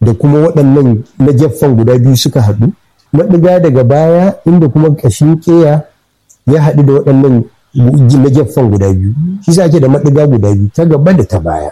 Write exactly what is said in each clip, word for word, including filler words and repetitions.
da kuma waɗannan na gefen guda biyu suka haɗu, maɗiga daga baya inda kuma ƙashin ƙeya ya haɗu da waɗannan na gefen guda biyu, shi sa ake da maɗiga guda biyu ta gaba da ta baya.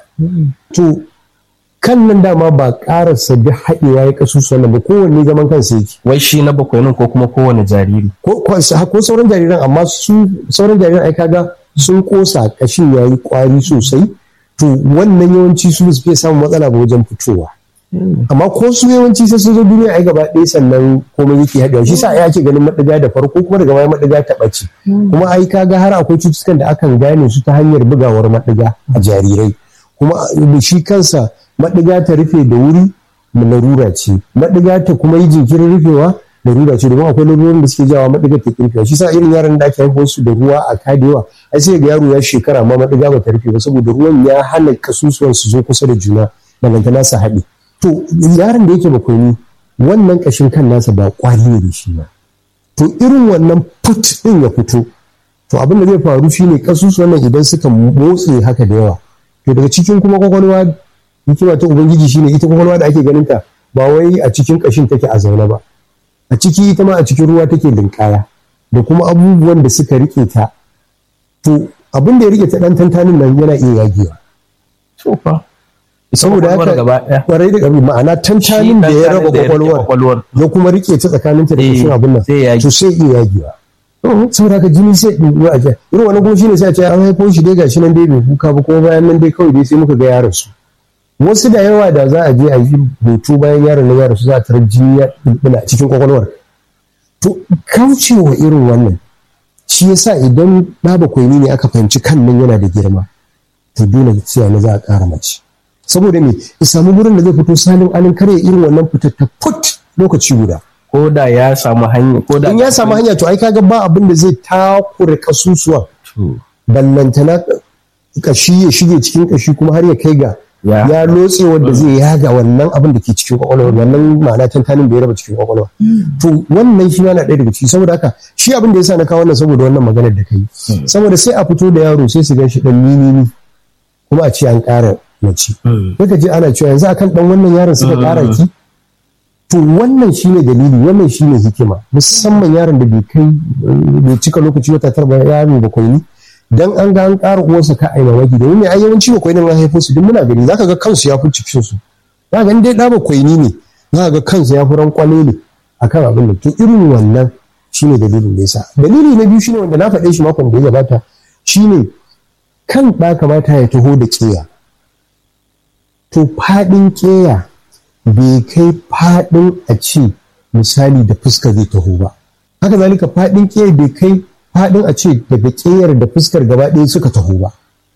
To kan nan dama ba ƙarasa duk haɗewa ya kasusuwan nan ba, kowanne zaman kansa yake. Wai shi na bakwai nan ko kuma kowane jariri? Ko sauran jariran, amma su sauran jariran ai kaga sun kosa ƙashin yayi ƙwari sosai, to wannan yawanci su suke samun matsala ba wajen fitowa. Amma ko su yawanci sai sun zo duniya ai gaba ɗaya sannan komai yake haɗewa, shi sa ai ake ganin maɗiga da farko kuma daga baya maɗiga ta ɓace. Kuma ai kaga har akwai cututtukan da akan gane su ta hanyar bugawar maɗiga a jarirai, kuma shi kansa maɗiga ta rufe da wuri larura ce, maɗiga ta kuma yi jinkirin rufewa larura ce, domin akwai lalurorin da suke jawa maɗiga ta kirkewa. Shi sa irin yaran da ake haifar su da ruwa a kadewa ai sai ga yaro ya shekara ma maɗiga ba ta rufe ba, saboda ruwan ya hana kasusuwan su zo kusa da juna balantana su haɗe. To yaron da yake bakwai wannan ƙashin kan nasa ba ƙwari ne da shi ba, to irin wannan put ɗin ya fito, to abin da zai faru shine kasusuwan nan idan suka motse haka da yawa, to daga cikin kuma kwakwalwa hikima ta ubangiji shine ita kwakwalwa da ake ganin ta ba wai a cikin kashin take a zaune ba, a ciki ita ma a cikin ruwa take linkaya da kuma abubuwan da suka rike ta, to abin da ya rike ta dan tantanin nan yana iya yagewa. To fa saboda haka kwarai da gabi ma'ana tantanin da ya raba kwakwalwar ya kuma rike ta tsakaninta da kashin abin nan to sai iya yagewa. Saboda haka jini sai ɗin a jiya irin wani kuma shine sai a ce an haifo shi dai gashi nan dai bai kuka ba, kuma bayan nan dai kawai dai sai muka ga yaron su. Wasu da yawa da za a je a yi hoto bayan yaron na yaron su za a tarar jini ya bulbula a cikin kwakwalwar. To kaucewa irin wannan shi yasa idan ɗa bakwai ne aka fahimci kan nan yana da girma, to dole sai na za a ƙara mace. Saboda me ya samu gurin da zai fito salin alin kare irin wannan fitar ta put lokaci guda. Ko da ya samu hanya, ko da in ya samu hanya to ai kaga ba abin da zai takure kasusuwa ballantana kashi ya shige cikin kashi kuma har ya kai ga ya lotse wanda zai yaga wannan abin da ke cikin kwakwalwa, wannan ma'ana tantanin da ya raba cikin kwakwalwa. To wannan shi yana ɗaya daga ciki, saboda haka shi abin da yasa na kawo wannan saboda wannan maganar da kai, saboda sai a fito da yaro sai su gan shi dan mini kuma a ce an ƙara mace. Sai je ana cewa yanzu akan dan wannan yaron suka ƙara ki. To wannan shine dalili, wannan shine hikima, musamman yaron da bai kai bai cika lokaci wata tara ba, yaro bakwai ne, dan an ga an ƙara uwarsa ka ai mamaki, domin mai ai yawanci bakwai ne an haifo su duk muna gani zaka ga kansu ya fi cikin su, zaka ga dai da bakwai ne zaka ga kansu ya fi rankwale ne akan abin da. To irin wannan shine dalilin da yasa. Dalili na biyu shine wanda na faɗe shi makon da ya gabata, shine kan ɗa kamata ya taho da ƙeya. To faɗin ƙeya bai kai faɗin a ce misali da fuskar zai taho ba, haka zalika faɗin ƙeyar bai kai faɗin a ce daga ƙeyar da fuskar gaba ɗaya suka taho ba.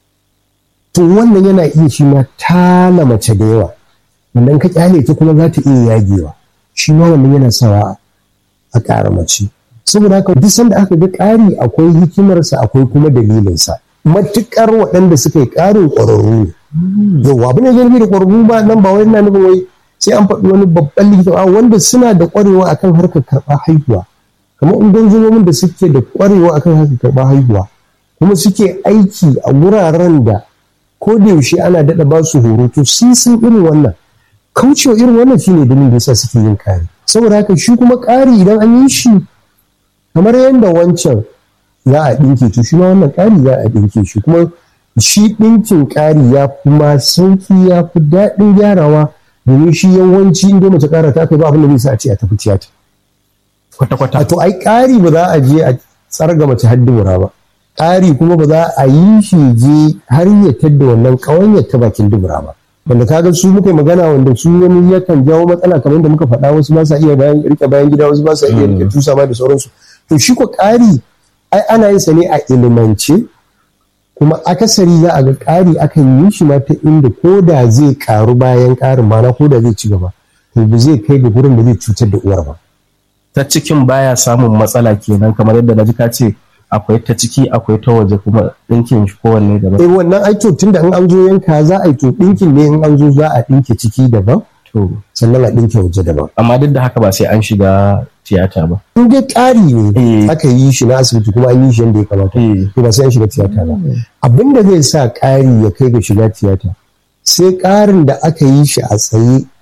To wannan yana iya shi ma tala mace da yawa, wannan ka kyale ta kuma za ta iya yagewa, shi ma wannan yana sawa a ƙara mace. Saboda haka duk sanda aka ga ƙari akwai hikimarsa akwai kuma dalilinsa, matuƙar waɗanda suka yi ƙarin ƙwararru ne. Yawwa abin da zai da ƙwararru ba nan ba wai na nufin wai sai an faɗi wani babban likita a wanda suna da ƙwarewa akan harkar karɓar haihuwa, kamar ungozomin da suke da ƙwarewa akan harkar karɓar haihuwa kuma suke aiki a wuraren da ko da yaushe ana daɗa ba su horo, to sun san irin wannan. Kaucewa irin wannan shine dalilin da yasa suke yin ƙari. Saboda haka shi kuma ƙari idan an yi shi kamar yadda wancan za a ɗinke, to shi ma wannan ƙari za a ɗinke shi, kuma shi ɗinkin ƙari ya fi ma sauƙi ya fi daɗin gyarawa, domin shi yawanci inda mace ƙara ta kai ba abin da zai sa a ce a tafi tiyata kwata-kwata. To ai ƙari ba za a je a tsarga mace har dubura ba, ƙari kuma ba za a yi shi je har ya tadda wannan ƙawanyar ta bakin dubura ba, wanda kaga su muka magana wanda su wani yakan jawo matsala kamar da muka faɗa, wasu ba sa iya bayan rike bayan gida, wasu ba sa iya rike tusa ma da sauransu. To shi ko ƙari ai ana yin sa ne a ilimance, kuma akasari za a ga ƙari akan yi shi ma ta inda ko da zai ƙaru bayan ƙarin mana ko da zai ci gaba, to ba zai kai ga gurin da zai cutar da uwar ba. Ta cikin baya samun matsala kenan, kamar yadda na ji ka ce akwai ta ciki akwai ta waje kuma ɗinkin shi kowanne daban. Eh wannan ai to tunda in an zo yanka za a yi to ɗinkin ne in an zo za a ɗinke ciki daban, to sannan a ɗinke waje daban. Amma duk da haka ba sai an shiga tiyata ba. In dai ƙari ne aka yi shi na asibiti kuma an yi shi yadda ya kamata, to ba sai an shiga tiyata ba. Abin da zai sa ƙari ya kai ga shiga tiyata sai ƙarin da aka yi shi a tsaye